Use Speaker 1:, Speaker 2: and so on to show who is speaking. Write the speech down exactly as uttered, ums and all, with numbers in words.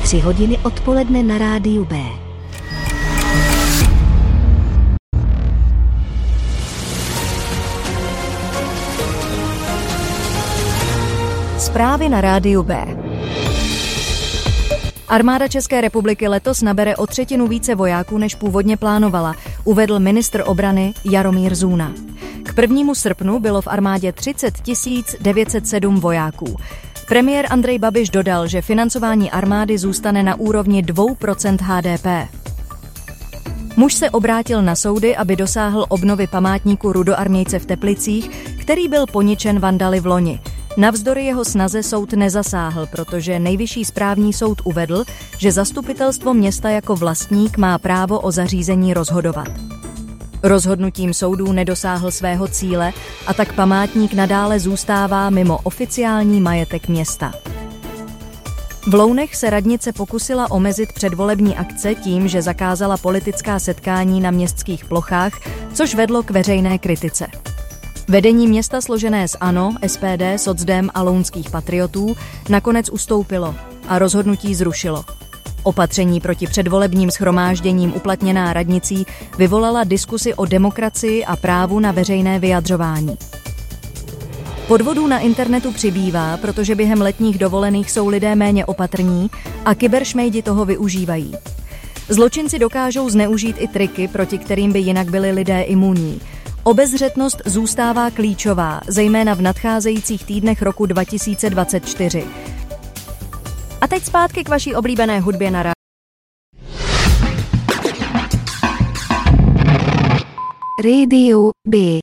Speaker 1: Tři hodiny odpoledne na rádiu B.
Speaker 2: Zprávy na rádiu B. Armáda České republiky letos nabere o třetinu více vojáků, než původně plánovala, uvedl ministr obrany Jaromír Zůna. K prvnímu srpnu bylo v armádě třicet tisíc devět set sedm vojáků. Premiér Andrej Babiš dodal, že financování armády zůstane na úrovni dvě procenta H D P. Muž se obrátil na soudy, aby dosáhl obnovy památníku rudoarmějce v Teplicích, který byl poničen vandaly v loni. Navzdory jeho snaze soud nezasáhl, protože Nejvyšší správní soud uvedl, že zastupitelstvo města jako vlastník má právo o zařízení rozhodovat. Rozhodnutím soudů nedosáhl svého cíle a tak památník nadále zůstává mimo oficiální majetek města. V Lounech se radnice pokusila omezit předvolební akce tím, že zakázala politická setkání na městských plochách, což vedlo k veřejné kritice. Vedení města složené z ANO, S P D, Socdem a Lounských patriotů nakonec ustoupilo a rozhodnutí zrušilo. Opatření proti předvolebním shromážděním uplatněná radnicí vyvolala diskusi o demokracii a právu na veřejné vyjadřování. Podvodů na internetu přibývá, protože během letních dovolených jsou lidé méně opatrní a kyberšmejdi toho využívají. Zločinci dokážou zneužít i triky, proti kterým by jinak byli lidé imunní. Obezřetnost zůstává klíčová, zejména v nadcházejících týdnech roku dva tisíce dvacet čtyři. A teď zpátky k vaší oblíbené hudbě na
Speaker 1: rádiu B.